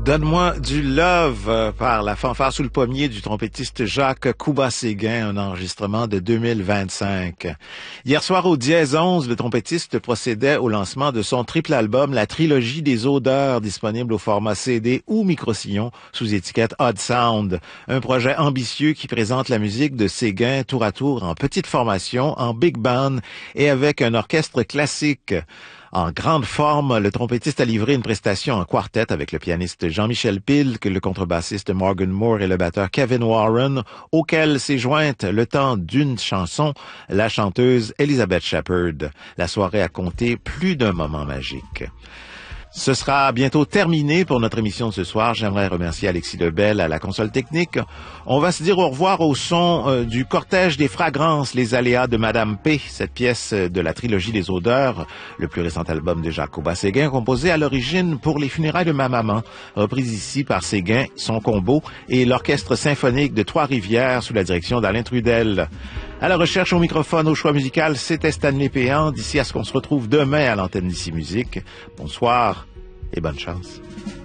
Donne-moi du love par la fanfare sous le pommier du trompettiste Jacques Couba-Séguin, un enregistrement de 2025. Hier soir au Dièse 11, le trompettiste procédait au lancement de son triple album, la trilogie des odeurs, disponible au format CD ou micro-sillon sous étiquette Odd Sound. Un projet ambitieux qui présente la musique de Séguin tour à tour en petite formation, en big band et avec un orchestre classique. En grande forme, le trompettiste a livré une prestation en quartet avec le pianiste Jean-Michel Pilk, le contrebassiste Morgan Moore et le batteur Kevin Warren, auquel s'est jointe le temps d'une chanson, la chanteuse Elizabeth Shepard. La soirée a compté plus d'un moment magique. Ce sera bientôt terminé pour notre émission de ce soir. J'aimerais remercier Alexis Lebel à la console technique. On va se dire au revoir au son du Cortège des fragrances, les aléas de Madame P, cette pièce de la trilogie des odeurs, le plus récent album de Jacques Couba-Séguin, composé à l'origine pour les funérailles de ma maman, reprise ici par Séguin, son combo, et l'orchestre symphonique de Trois-Rivières sous la direction d'Alain Trudel. À la recherche au microphone, au choix musical, c'était Stanley Péan. D'ici à ce qu'on se retrouve demain à l'antenne d'Ici Musique. Bonsoir et bonne chance.